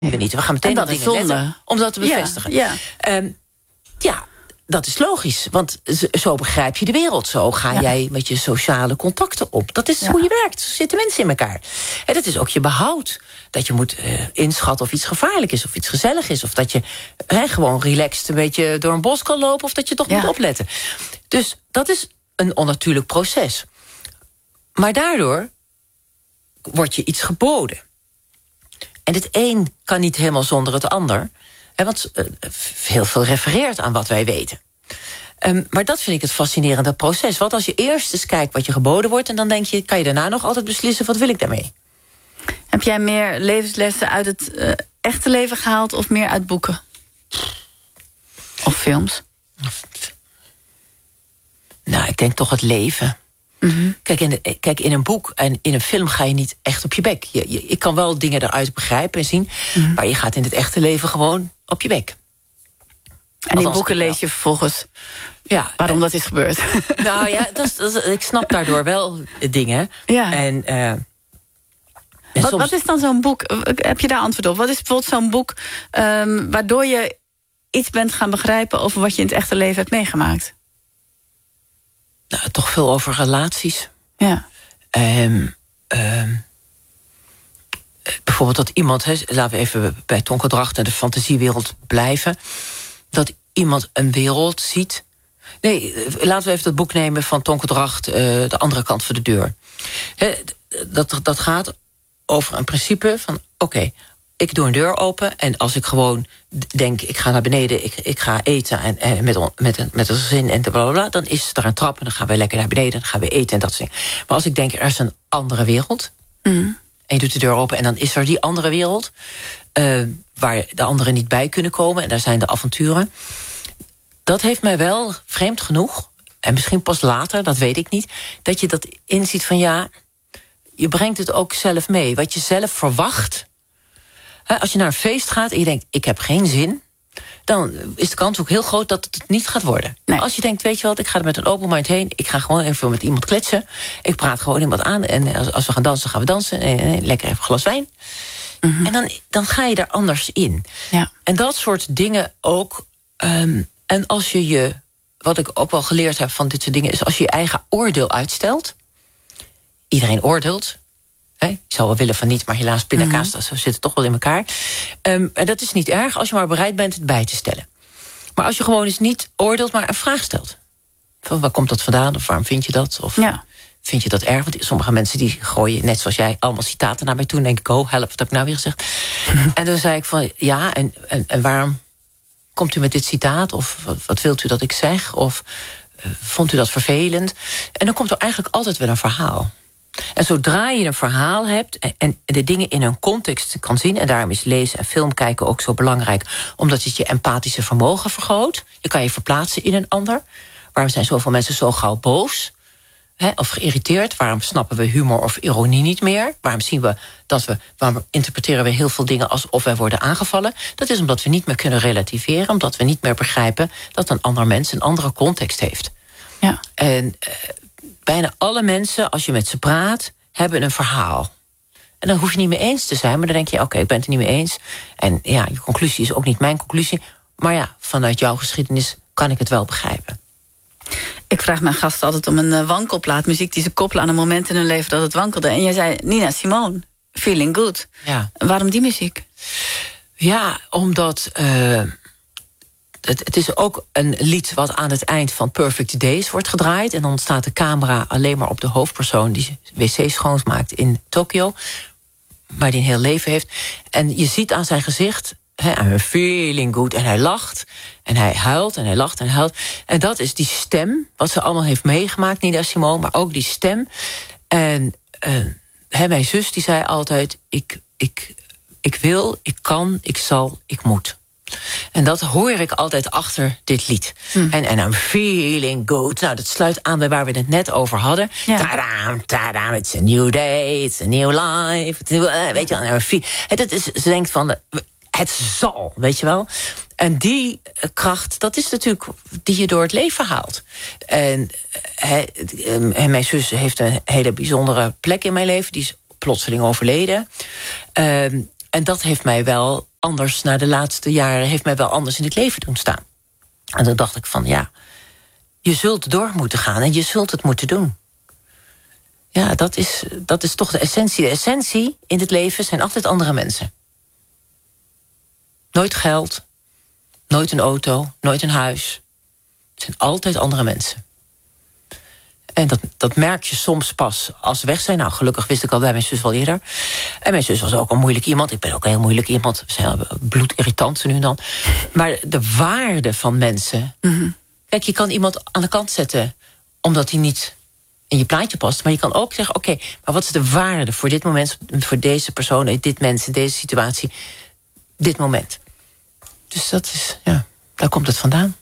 niet. We gaan meteen dat dingen letten om dat te bevestigen. Ja, dat is logisch. Want zo begrijp je de wereld. Zo ga jij met je sociale contacten op. Dat is hoe je werkt. Zo zitten mensen in elkaar. En dat is ook je behoud. Dat je moet inschatten of iets gevaarlijk is, of iets gezellig is. Of dat je gewoon relaxed een beetje door een bos kan lopen, of dat je toch moet opletten. Dus dat is een onnatuurlijk proces. Maar daardoor wordt je iets geboden. En het een kan niet helemaal zonder het ander. Want heel veel refereert aan wat wij weten. Maar dat vind ik het fascinerende proces. Want als je eerst eens kijkt wat je geboden wordt, en dan denk je, kan je daarna nog altijd beslissen, wat wil ik daarmee? Heb jij meer levenslessen uit het echte leven gehaald of meer uit boeken? Of films? Nou, ik denk toch het leven. Mm-hmm. Kijk, in een boek en in een film ga je niet echt op je bek. Ik kan wel dingen eruit begrijpen en zien, maar je gaat in het echte leven gewoon op je bek. En in boeken lees je vervolgens waarom dat is gebeurd. Nou ja, ik snap daardoor wel dingen. Ja. En wat is dan zo'n boek? Heb je daar antwoord op? Wat is bijvoorbeeld zo'n boek waardoor je iets bent gaan begrijpen over wat je in het echte leven hebt meegemaakt? Nou, toch veel over relaties. Ja. Bijvoorbeeld dat iemand, laten we even bij Tonke Dracht en de fantasiewereld blijven, dat iemand een wereld ziet. Nee, laten we even dat boek nemen van Tonke Dracht, De andere kant van de deur. Dat gaat over een principe van, oké, ik doe een deur open en als ik gewoon denk, ik ga naar beneden, ik ga eten en met een gezin en blablabla, dan is er een trap en dan gaan we lekker naar beneden, dan gaan we eten en dat soort dingen. Maar als ik denk, er is een andere wereld, en je doet de deur open en dan is er die andere wereld, waar de anderen niet bij kunnen komen en daar zijn de avonturen. Dat heeft mij wel, vreemd genoeg, en misschien pas later, dat weet ik niet, dat je dat inziet van je brengt het ook zelf mee. Wat je zelf verwacht. Als je naar een feest gaat en je denkt, ik heb geen zin, dan is de kans ook heel groot dat het niet gaat worden. Nee. Als je denkt, weet je wat, ik ga er met een open mind heen, ik ga gewoon even met iemand kletsen, ik praat gewoon iemand aan en als we gaan dansen, gaan we dansen en lekker even een glas wijn. Mm-hmm. En dan ga je er anders in. Ja. En dat soort dingen ook. En als je wat ik ook wel geleerd heb van dit soort dingen, is als je je eigen oordeel uitstelt. Iedereen oordeelt. Je zou wel willen van niet, maar helaas pindakaas, zo zit het toch wel in elkaar. En dat is niet erg als je maar bereid bent het bij te stellen. Maar als je gewoon eens niet oordeelt, maar een vraag stelt. Van waar komt dat vandaan? Of waarom vind je dat? Of vind je dat erg? Want sommige mensen die gooien, net zoals jij, allemaal citaten naar mij toe. En denk ik, help, wat heb ik nou weer gezegd? En dan zei ik van, en waarom komt u met dit citaat? Of wat wilt u dat ik zeg? Of vond u dat vervelend? En dan komt er eigenlijk altijd wel een verhaal. En zodra je een verhaal hebt en de dingen in hun context kan zien, en daarom is lezen en film kijken ook zo belangrijk, omdat het je empathische vermogen vergroot. Je kan je verplaatsen in een ander. Waarom zijn zoveel mensen zo gauw boos? Of geïrriteerd? Waarom snappen we humor of ironie niet meer? Waarom interpreteren we heel veel dingen alsof wij worden aangevallen? Dat is omdat we niet meer kunnen relativeren, omdat we niet meer begrijpen dat een ander mens een andere context heeft. Ja. En bijna alle mensen, als je met ze praat, hebben een verhaal. En dan hoef je niet mee eens te zijn, maar dan denk je, oké, ik ben het er niet mee eens. En je conclusie is ook niet mijn conclusie. Maar vanuit jouw geschiedenis kan ik het wel begrijpen. Ik vraag mijn gasten altijd om een wankelplaat, muziek die ze koppelen aan een moment in hun leven dat het wankelde. En jij zei Nina Simone, Feeling Good. Ja. Waarom die muziek? Ja, omdat het is ook een lied wat aan het eind van Perfect Days wordt gedraaid. En dan staat de camera alleen maar op de hoofdpersoon die wc schoonmaakt in Tokio, maar die een heel leven heeft. En je ziet aan zijn gezicht, I'm feeling good. En hij lacht en hij huilt en hij lacht en hij huilt. En dat is die stem, wat ze allemaal heeft meegemaakt, Nina Simone, maar ook die stem. En mijn zus die zei altijd, ik wil, ik kan, ik zal, ik moet. En dat hoor ik altijd achter dit lied. En I'm feeling good. Nou, dat sluit aan bij waar we het net over hadden. Ja. Tadam, tadam, it's a new day, it's a new life. Weet je wel, ze denkt van, het zal, weet je wel. En die kracht, dat is natuurlijk die je door het leven haalt. En mijn zus heeft een hele bijzondere plek in mijn leven. Die is plotseling overleden. En dat heeft mij wel anders na de laatste jaren heeft mij wel anders in het leven doen staan. En dan dacht ik van, ja, je zult door moeten gaan en je zult het moeten doen. Ja, dat is toch de essentie. De essentie in het leven zijn altijd andere mensen. Nooit geld, nooit een auto, nooit een huis. Het zijn altijd andere mensen. En dat merk je soms pas als ze weg zijn. Nou, gelukkig wist ik al bij mijn zus wel eerder. En mijn zus was ook een moeilijk iemand. Ik ben ook een heel moeilijk iemand. We zijn bloedirritant zo nu en dan. Maar de waarde van mensen... Mm-hmm. Kijk, je kan iemand aan de kant zetten omdat hij niet in je plaatje past. Maar je kan ook zeggen, oké, maar wat is de waarde voor dit moment, voor deze persoon, dit mens, in deze situatie, dit moment? Dus dat is, ja, daar komt het vandaan.